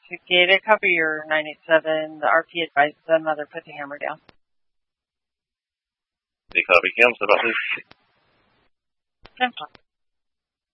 investigated. Copy your 987. The RP advised the mother put the hammer down. The copy. Cam, step out, please. 10-4.